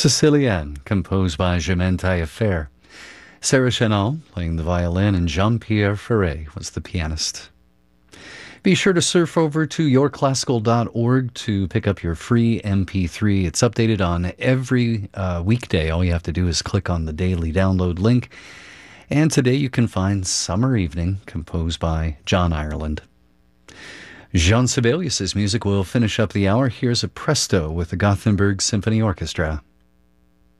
Sicilienne, composed by Germaine Taillefer. Sarah Chenal playing the violin, and Jean-Pierre Ferré was the pianist. Be sure to surf over to yourclassical.org to pick up your free MP3. It's updated on every weekday. All you have to do is click on the daily download link. And today you can find Summer Evening, composed by John Ireland. Jean Sibelius' music will finish up the hour. Here's a presto with the Gothenburg Symphony Orchestra.